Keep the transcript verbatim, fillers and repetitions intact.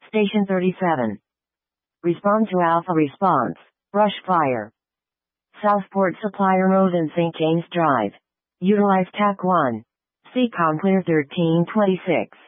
Station thirty-seven. Respond to Alpha response. Brush fire. Southport Supplier Road and Saint James Drive. Utilize T A C one. C COM clear thirteen twenty-six.